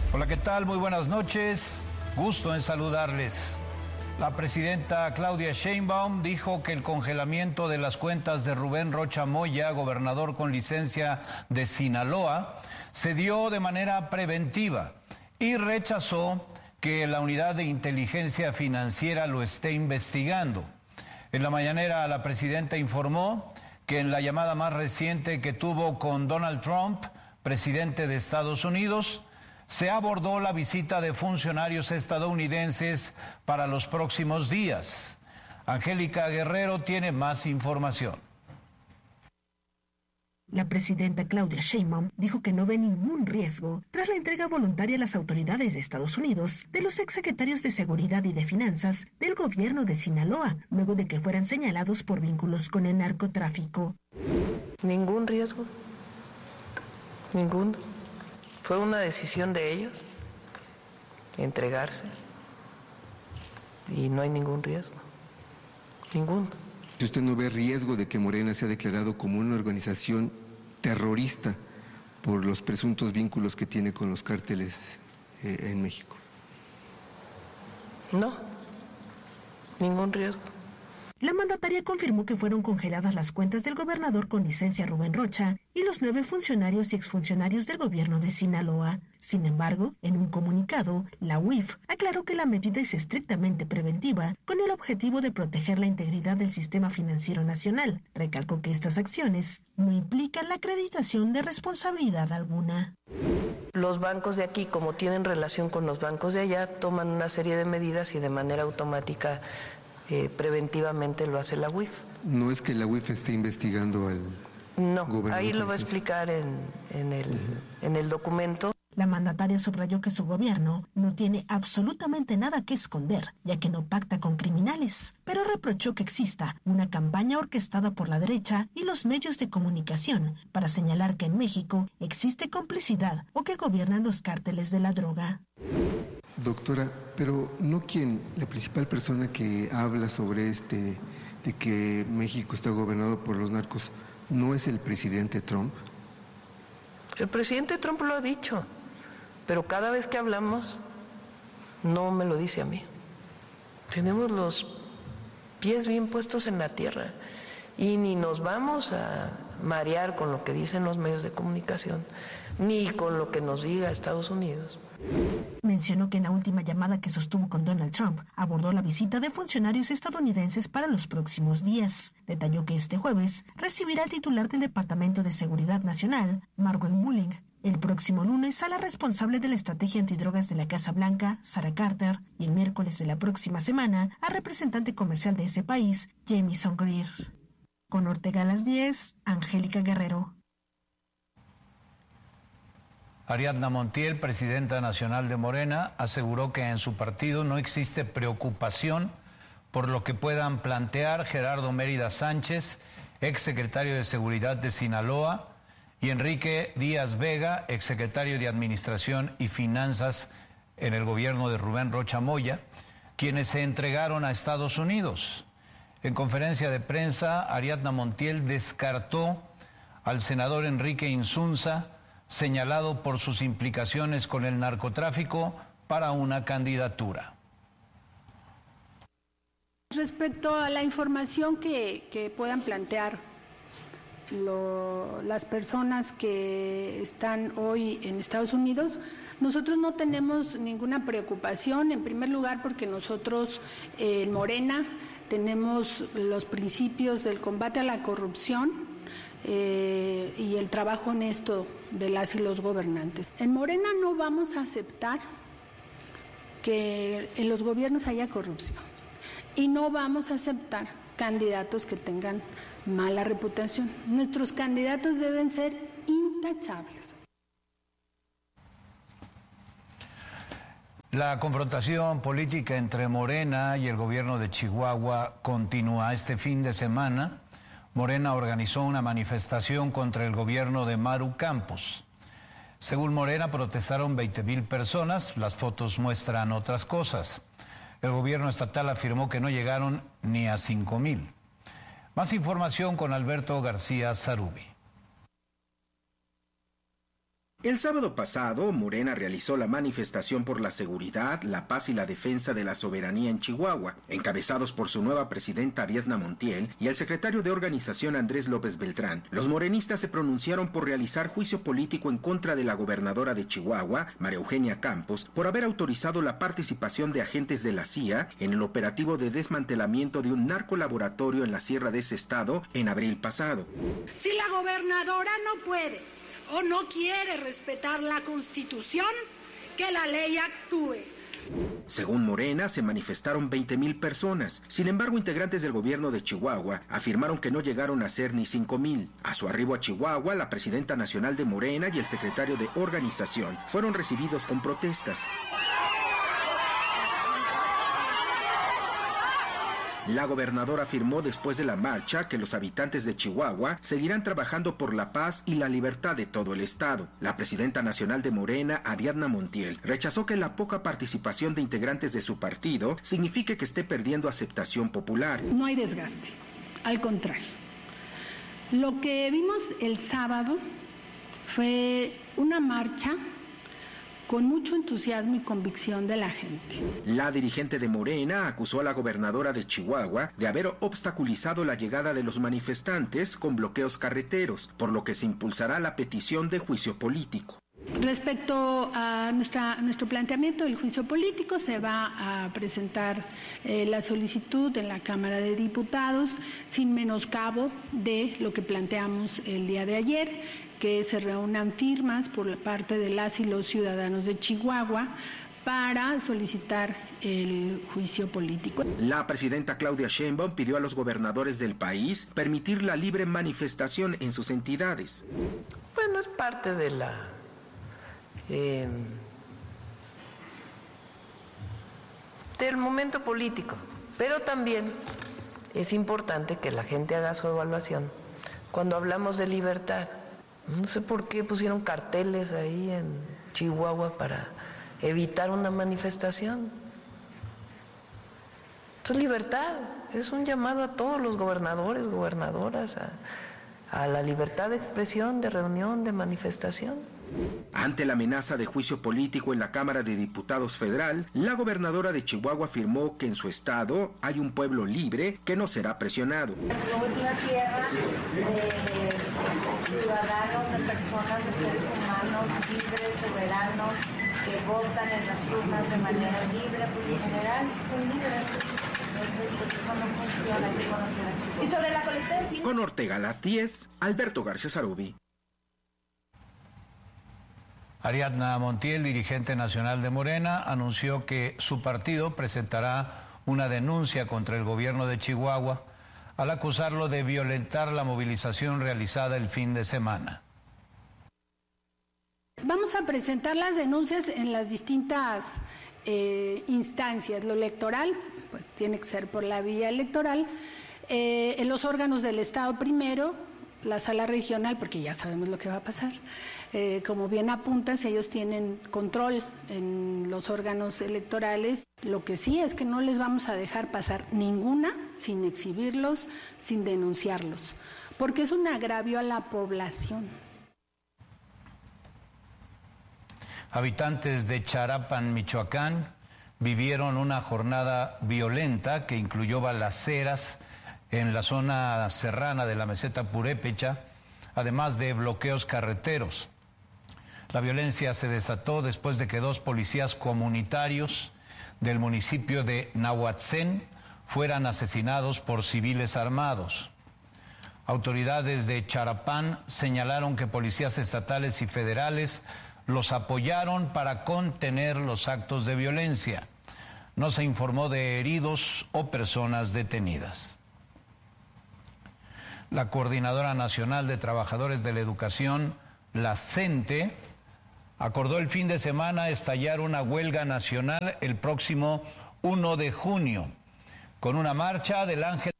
Hola, ¿qué tal? Muy buenas noches. Gusto en saludarles. La presidenta Claudia Sheinbaum dijo que el congelamiento de las cuentas de Rubén Rocha Moya, gobernador con licencia de Sinaloa, se dio de manera preventiva y rechazó que la unidad de inteligencia financiera lo esté investigando. En la mañanera, la presidenta informó que en la llamada más reciente que tuvo con Donald Trump, presidente de Estados Unidos, se abordó la visita de funcionarios estadounidenses para los próximos días. Angélica Guerrero tiene más información. La presidenta Claudia Sheinbaum dijo que no ve ningún riesgo tras la entrega voluntaria a las autoridades de Estados Unidos de los exsecretarios de Seguridad y de Finanzas del gobierno de Sinaloa, luego de que fueran señalados por vínculos con el narcotráfico. Ningún riesgo. Ninguno. Fue una decisión de ellos entregarse y no hay ningún riesgo, ninguno. Si usted no ve riesgo de que Morena sea declarado como una organización terrorista por los presuntos vínculos que tiene con los cárteles en México. No, ningún riesgo. La mandataria confirmó que fueron congeladas las cuentas del gobernador con licencia Rubén Rocha y los 9 funcionarios y exfuncionarios del gobierno de Sinaloa. Sin embargo, en un comunicado, la UIF aclaró que la medida es estrictamente preventiva, con el objetivo de proteger la integridad del sistema financiero nacional. Recalcó que estas acciones no implican la acreditación de responsabilidad alguna. Los bancos de aquí, como tienen relación con los bancos de allá, toman una serie de medidas y de manera automática preventivamente lo hace la UIF. No es que la UIF esté investigando al gobernador. No, ahí lo va a explicar en el documento. La mandataria subrayó que su gobierno no tiene absolutamente nada que esconder, ya que no pacta con criminales, pero reprochó que exista una campaña orquestada por la derecha y los medios de comunicación para señalar que en México existe complicidad o que gobiernan los cárteles de la droga. Doctora, pero ¿no la principal persona que habla sobre de que México está gobernado por los narcos, no es el presidente Trump? El presidente Trump lo ha dicho, pero cada vez que hablamos no me lo dice a mí. Tenemos los pies bien puestos en la tierra y ni nos vamos a marear con lo que dicen los medios de comunicación, ni con lo que nos diga Estados Unidos. Mencionó que en la última llamada que sostuvo con Donald Trump abordó la visita de funcionarios estadounidenses para los próximos días. Detalló que este jueves recibirá al titular del Departamento de Seguridad Nacional, Margot Mulling. El próximo lunes a la responsable de la estrategia antidrogas de la Casa Blanca, Sarah Carter, y el miércoles de la próxima semana al representante comercial de ese país, Jamieson Greer. Con Ortega a las 10, Angélica Guerrero. Ariadna Montiel, presidenta nacional de Morena, aseguró que en su partido no existe preocupación por lo que puedan plantear Gerardo Mérida Sánchez, exsecretario de Seguridad de Sinaloa, y Enrique Díaz Vega, exsecretario de Administración y Finanzas en el gobierno de Rubén Rocha Moya, quienes se entregaron a Estados Unidos. En conferencia de prensa, Ariadna Montiel descartó al senador Enrique Insunza, señalado por sus implicaciones con el narcotráfico, para una candidatura. Respecto a la información que puedan plantear las personas que están hoy en Estados Unidos, nosotros no tenemos ninguna preocupación, en primer lugar porque nosotros en Morena tenemos los principios del combate a la corrupción y el trabajo honesto de las y los gobernantes. En Morena no vamos a aceptar que en los gobiernos haya corrupción y no vamos a aceptar candidatos que tengan mala reputación. Nuestros candidatos deben ser intachables. La confrontación política entre Morena y el gobierno de Chihuahua continúa. Este fin de semana, Morena organizó una manifestación contra el gobierno de Maru Campos. Según Morena, protestaron 20,000 personas. Las fotos muestran otras cosas. El gobierno estatal afirmó que no llegaron ni a 5,000. Más información con Alberto García Zarubi. El sábado pasado, Morena realizó la manifestación por la seguridad, la paz y la defensa de la soberanía en Chihuahua, encabezados por su nueva presidenta Ariadna Montiel y el secretario de organización Andrés López Beltrán. Los morenistas se pronunciaron por realizar juicio político en contra de la gobernadora de Chihuahua, María Eugenia Campos, por haber autorizado la participación de agentes de la CIA en el operativo de desmantelamiento de un narcolaboratorio en la sierra de ese estado en abril pasado. Si la gobernadora no puede o no quiere respetar la Constitución, que la ley actúe. Según Morena, se manifestaron 20,000 personas. Sin embargo, integrantes del gobierno de Chihuahua afirmaron que no llegaron a ser ni 5,000. A su arribo a Chihuahua, la presidenta nacional de Morena y el secretario de organización fueron recibidos con protestas. La gobernadora afirmó después de la marcha que los habitantes de Chihuahua seguirán trabajando por la paz y la libertad de todo el estado. La presidenta nacional de Morena, Ariadna Montiel, rechazó que la poca participación de integrantes de su partido signifique que esté perdiendo aceptación popular. No hay desgaste, al contrario. Lo que vimos el sábado fue una marcha con mucho entusiasmo y convicción de la gente. La dirigente de Morena acusó a la gobernadora de Chihuahua de haber obstaculizado la llegada de los manifestantes con bloqueos carreteros, por lo que se impulsará la petición de juicio político. Respecto a nuestro planteamiento del juicio político, se va a presentar la solicitud en la Cámara de Diputados sin menoscabo de lo que planteamos el día de ayer, que se reúnan firmas por parte de las y los ciudadanos de Chihuahua para solicitar el juicio político. La presidenta Claudia Sheinbaum pidió a los gobernadores del país permitir la libre manifestación en sus entidades. Bueno, es parte de del momento político, pero también es importante que la gente haga su evaluación. Cuando hablamos de libertad, no sé por qué pusieron carteles ahí en Chihuahua para evitar una manifestación. Esto es libertad, es un llamado a todos los gobernadores, gobernadoras, a la libertad de expresión, de reunión, de manifestación. Ante la amenaza de juicio político en la Cámara de Diputados Federal, la gobernadora de Chihuahua afirmó que en su estado hay un pueblo libre que no será presionado. Chihuahua es una tierra de ciudadanos, de personas, de seres humanos libres, soberanos, que votan en las urnas de manera libre, pues en general son libres. Entonces, pues eso no funciona, hay que conocer a Chihuahua. Y sobre la colecta de... Con Ortega a las 10, Alberto García Sarubi. Ariadna Montiel, dirigente nacional de Morena, anunció que su partido presentará una denuncia contra el gobierno de Chihuahua al acusarlo de violentar la movilización realizada el fin de semana. Vamos a presentar las denuncias en las distintas instancias. Lo electoral, pues tiene que ser por la vía electoral, en los órganos del Estado primero, la sala regional, porque ya sabemos lo que va a pasar. Como bien apuntas, ellos tienen control en los órganos electorales. Lo que sí es que no les vamos a dejar pasar ninguna sin exhibirlos, sin denunciarlos, porque es un agravio a la población. Habitantes de Charapan, Michoacán, vivieron una jornada violenta que incluyó balaceras en la zona serrana de la meseta purépecha, además de bloqueos carreteros. La violencia se desató después de que 2 policías comunitarios del municipio de Nahuatzén fueran asesinados por civiles armados. Autoridades de Charapán señalaron que policías estatales y federales los apoyaron para contener los actos de violencia. No se informó de heridos o personas detenidas. La Coordinadora Nacional de Trabajadores de la Educación, la CENTE, acordó el fin de semana estallar una huelga nacional el próximo 1 de junio, con una marcha del Ángel